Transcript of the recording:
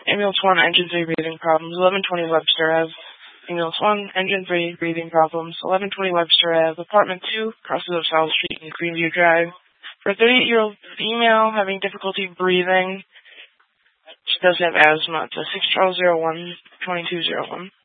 Ambulance 1, Engine 3, breathing problems. 1120 Webster Ave. Ambulance 1, Engine 3, breathing problems. 1120 Webster Ave. Apartment 2, crosses of South Street and Greenview Drive. For a 38-year-old female having difficulty breathing, she does have asthma. It's a 61201-2201.